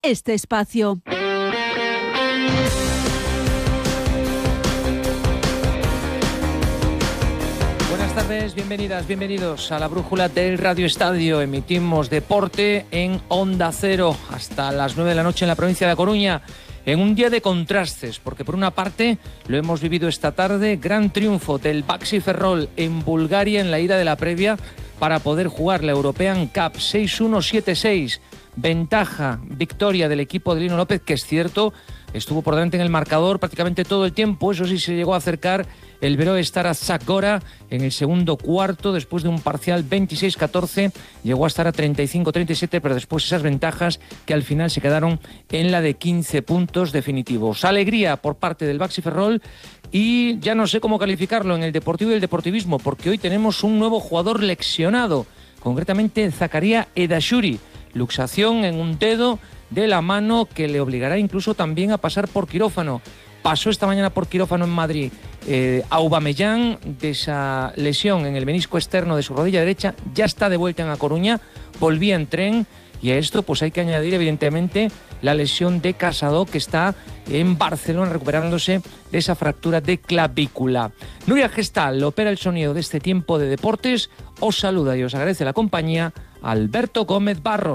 este espacio. Buenas tardes, bienvenidas, bienvenidos a la brújula del Radio Estadio. Emitimos deporte en Onda Cero hasta las 9 de la noche en la provincia de A Coruña, en un día de contrastes, porque por una parte lo hemos vivido esta tarde, gran triunfo del Baxi Ferrol en Bulgaria en la ida de la previa para poder jugar la European Cup 6-1, 7-6. Ventaja, victoria del equipo de Lino López, que es cierto, estuvo por delante en el marcador prácticamente todo el tiempo. Eso sí, se llegó a acercar el Beroe Stara Zagora en el segundo cuarto, después de un parcial 26-14, llegó a estar a 35-37, pero después esas ventajas que al final se quedaron en la de 15 puntos definitivos. Alegría por parte del Baxi Ferrol, y ya no sé cómo calificarlo en el deportivo y el deportivismo, porque hoy tenemos un nuevo jugador lesionado, concretamente Zakaria Edashuri, luxación en un dedo de la mano que le obligará incluso también a pasar por quirófano. Pasó esta mañana por quirófano en Madrid Aubameyang de esa lesión en el menisco externo de su rodilla derecha. Ya está de vuelta en A Coruña, volvía en tren, y a esto pues hay que añadir evidentemente la lesión de Casado, que está en Barcelona recuperándose de esa fractura de clavícula. Nuria Gestal opera el sonido de este tiempo de deportes. Os saluda y os agradece la compañía Alberto Gómez Barros.